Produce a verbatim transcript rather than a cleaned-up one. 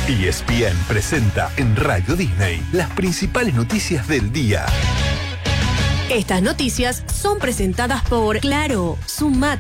E S P N presenta en Radio Disney las principales noticias del día. Estas noticias son presentadas por Claro, Sumate.